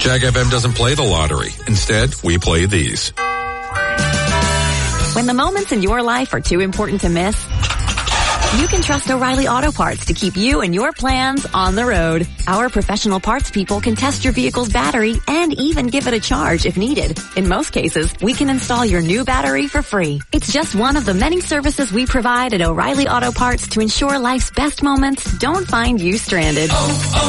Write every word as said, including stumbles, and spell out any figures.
Jag F M doesn't play the lottery. Instead, we play these. When the moments in your life are too important to miss, you can trust O'Reilly Auto Parts to keep you and your plans on the road. Our professional parts people can test your vehicle's battery and even give it a charge if needed. In most cases, we can install your new battery for free. It's just one of the many services we provide at O'Reilly Auto Parts to ensure life's best moments don't find you stranded. Oh, oh.